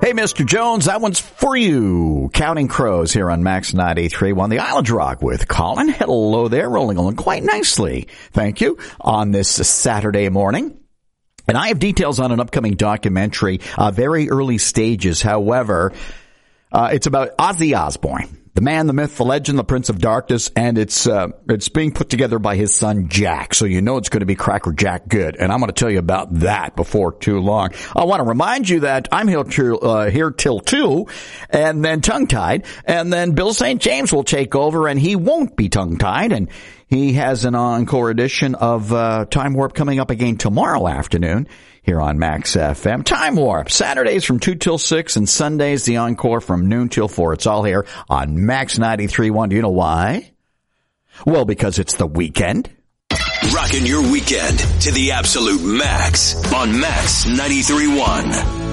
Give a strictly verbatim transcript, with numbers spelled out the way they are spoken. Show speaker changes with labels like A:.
A: Hey, Mister Jones, that one's for you. Counting Crows here on Max ninety-three point one, the Island Rock with Colin. Hello there, rolling along quite nicely. Thank you. On this Saturday morning. And I have details on an upcoming documentary, uh, very early stages. However, uh, it's about Ozzy Osbourne, the man, the myth, the legend, the Prince of Darkness, and it's uh, it's being put together by his son Jack. So you know it's going to be Cracker Jack good, and I'm going to tell you about that before too long. I want to remind you that I'm here till, uh, here till two, and then tongue-tied, and then Bill Saint James will take over, and he won't be tongue-tied, and he has an encore edition of uh, Time Warp coming up again tomorrow afternoon here on Max F M. Time Warp, Saturdays from two till six, and Sundays the encore from noon till four. It's all here on Max ninety-three point one. Do you know why? Well, because it's the weekend.
B: Rocking your weekend to the absolute max on Max ninety-three point one.